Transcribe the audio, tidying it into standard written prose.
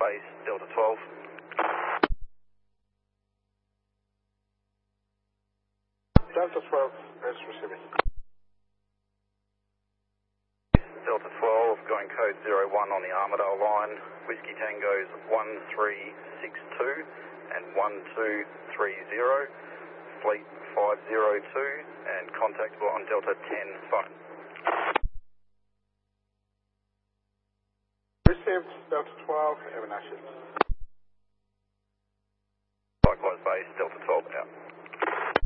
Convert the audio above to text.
base, Delta 12. Delta 12 is receiving. Delta 12, going code 01 on the Armidale line. Whiskey Tango's 1362 and 1230. Fleet 502 and contactable on Delta 10 phone. Received, Delta 12, have a nice shift. Likewise base, Delta 12 out.